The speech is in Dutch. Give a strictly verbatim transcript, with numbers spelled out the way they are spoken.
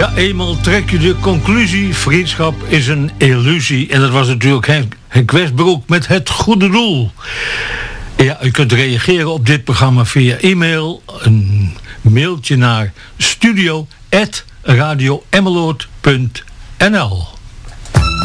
Ja, eenmaal trek je de conclusie, vriendschap is een illusie. En dat was natuurlijk Henk, Henk Westbroek met Het Goede Doel. Ja, u kunt reageren op dit programma via e-mail. Een mailtje naar studio apenstaartje radio emmeloord punt n l.